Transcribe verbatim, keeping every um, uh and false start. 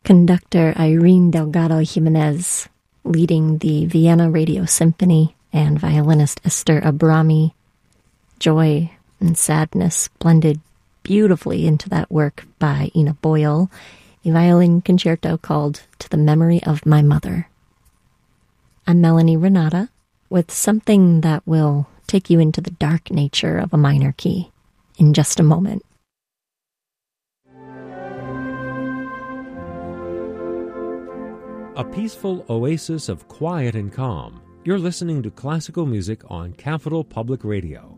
Conductor Irene Delgado Jimenez leading the Vienna Radio Symphony, and violinist Esther Abrami. Joy and sadness blended beautifully into that work by Ina Boyle, a violin concerto called To the Memory of My Mother. I'm Melanie Renata with something that will take you into the dark nature of a minor key in just a moment. A peaceful oasis of quiet and calm. You're listening to classical music on Capital Public Radio.